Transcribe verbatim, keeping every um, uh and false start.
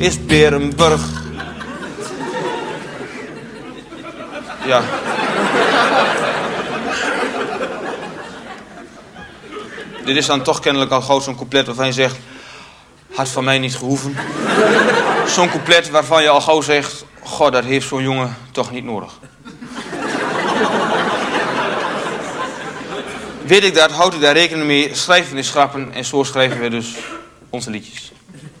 is Berenburg. Ja. Dit is dan toch kennelijk al gauw zo'n couplet waarvan je zegt... had van mij niet gehoeven. Zo'n couplet waarvan je al gauw zegt... god, dat heeft zo'n jongen toch niet nodig. Weet ik dat, houd ik daar rekening mee. Schrijven is schrappen en zo schrijven we dus onze liedjes.